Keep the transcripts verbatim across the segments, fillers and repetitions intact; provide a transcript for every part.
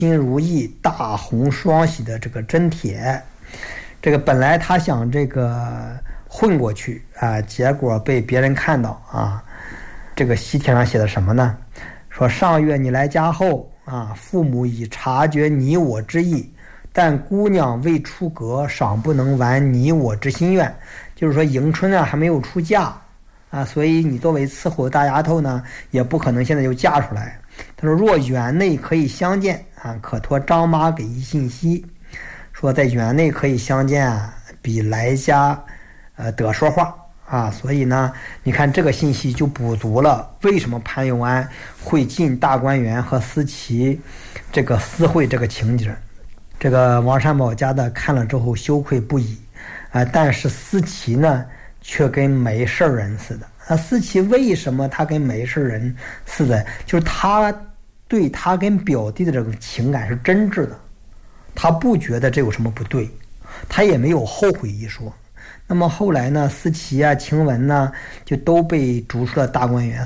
心如意、大红双喜的这个真帖。这个本来他想这个混过去啊，结果被别人看到啊。这个喜帖上写的什么呢？说上月你来家后啊，父母已察觉你我之意，但姑娘未出阁，尚不能完你我之心愿。就是说迎春啊还没有出嫁啊，所以你作为伺候大丫头呢，也不可能现在就嫁出来。他说若园内可以相见啊，可托张妈给一信息，说在园内可以相见啊，比来家呃得说话啊。所以呢，你看这个信息就补足了为什么潘永安会进大观园和思琪这个私会这个情景。这个王善保家的看了之后羞愧不已啊，但是思琪呢却跟没事人似的。啊，思琪为什么他跟没事人似的？就是他对他跟表弟的这个情感是真挚的，他不觉得这有什么不对，他也没有后悔一说。那么后来呢，思琪啊、晴雯呢，就都被逐出了大观园。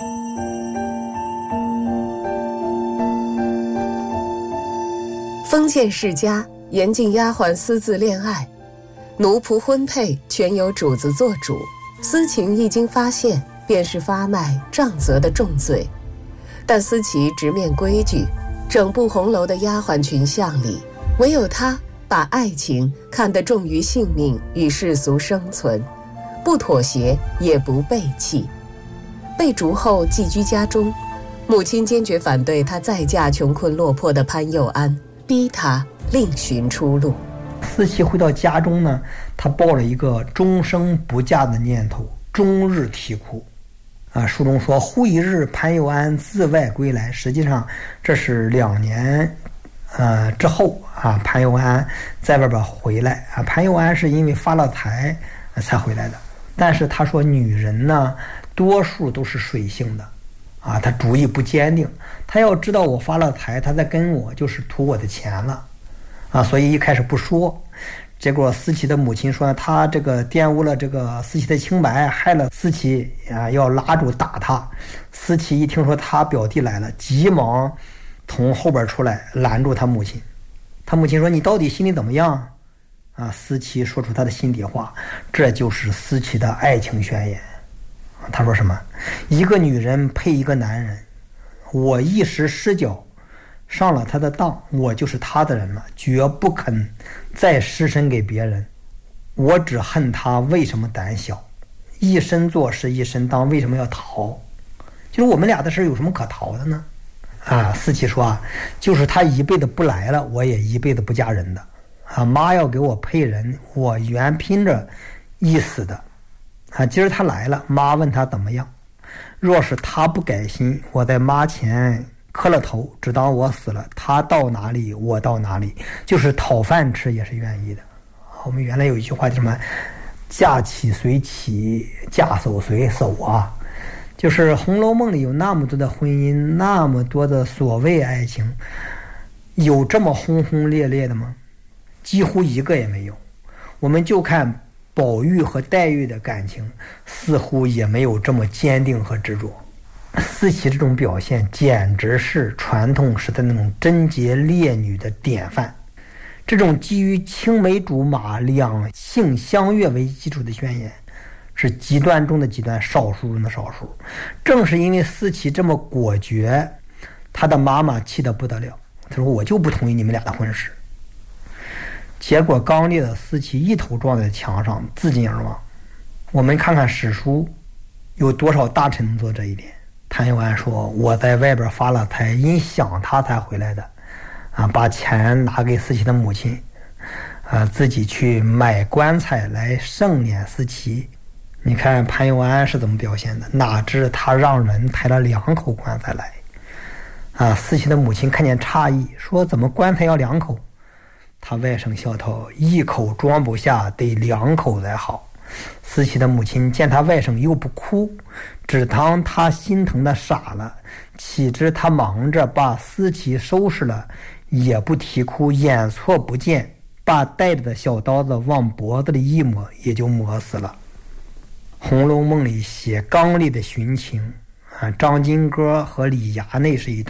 封建世家严禁丫鬟私自恋爱，奴仆婚配全由主子做主。思晴一经发现，便是发卖杖责的重罪。但思琪直面规矩，整部红楼的丫鬟群像里，唯有她把爱情看得重于性命与世俗生存，不妥协也不背弃。被逐后寄居家中，母亲坚决反对她再嫁穷困落魄的潘佑安，逼她另寻出路。 思琪回到家中呢，她抱了一个终生不嫁的念头，终日啼哭。啊，书中说忽一日潘佑安自外归来，实际上这是两年呃之后啊，潘佑安在外边回来啊。潘佑安是因为发了财、呃、才回来的，但是他说女人呢多数都是水性的啊，她主意不坚定，她要知道我发了财，她在跟我就是图我的钱了啊，所以一开始不说。结果思琪的母亲说他这个玷污了这个思琪的清白，害了思琪啊，要拉住打他。思琪一听说他表弟来了，急忙从后边出来拦住他母亲。他母亲说你到底心里怎么样啊？思琪说出他的心底话，这就是思琪的爱情宣言。他说什么？一个女人配一个男人，我一时失脚上了他的当，我就是他的人了，绝不肯再失身给别人。我只恨他为什么胆小，一身做事一身当，为什么要逃？就是我们俩的事有什么可逃的呢？啊，思琪说啊，就是他一辈子不来了，我也一辈子不嫁人的啊。妈要给我配人，我原拼着一死的啊。今儿他来了，妈问他怎么样，若是他不改心，我在妈前磕了头，只当我死了，他到哪里我到哪里，就是讨饭吃也是愿意的。我们原来有一句话叫什么，嫁起随起，嫁守随守啊。就是《红楼梦》里有那么多的婚姻，那么多的所谓爱情，有这么轰轰烈烈的吗？几乎一个也没有。我们就看宝玉和黛玉的感情，似乎也没有这么坚定和执着。思琪这种表现简直是传统时代那种贞洁烈女的典范。这种基于青梅竹马两性相悦为基础的宣言，是极端中的极端，少数中的少数。正是因为思琪这么果决，她的妈妈气得不得了，她说我就不同意你们俩的婚事。结果刚烈的思琪一头撞在墙上，自尽而亡。我们看看史书，有多少大臣能做这一点？潘佑安说我在外边发了财，因想他才回来的啊，把钱拿给思琪的母亲啊，自己去买棺材来盛殓思琪。你看潘佑安是怎么表现的？哪知他让人抬了两口棺材来啊！思琪的母亲看见诧异，说怎么棺材要两口？他外甥笑道，一口装不下，得两口才好。思琪的母亲见他外甥又不哭，只当他心疼的傻了，岂知他忙着把思琪收拾了，也不啼哭，眼错不见，把带着的小刀子往脖子里一抹，也就磨死了。《红楼梦》里写刚烈的寻情啊，张金戈和李衙内是一对儿，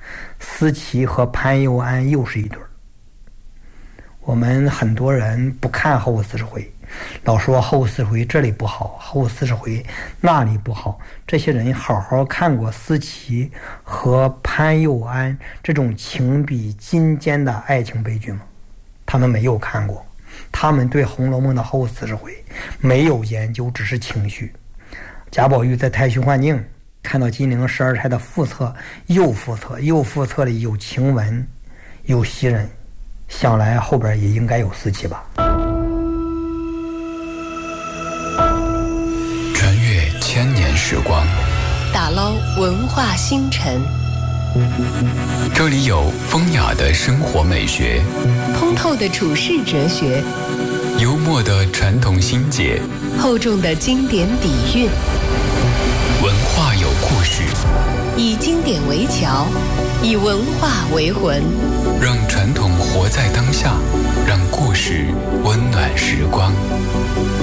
思齐和潘佑安又是一对儿。我们很多人不看后四十回，老说后四十回这里不好，后四十回那里不好。这些人好好看过思齐和潘佑安这种情比金坚的爱情悲剧吗？他们没有看过，他们对《红楼梦》的后四十回没有研究，只是情绪。贾宝玉在太虚幻境看到金陵十二钗的副册、右副册，右副册里有晴雯，有袭人，想来后边也应该有思齐吧。 穿越千年时光， 打捞文化星辰， 这里有风雅的生活美学， 通透的处世哲学， 幽默的传统心结， 厚重的经典底蕴。 文化有故事， 以经典为桥，以文化为魂， 让传统活在当下，让故事温暖时光。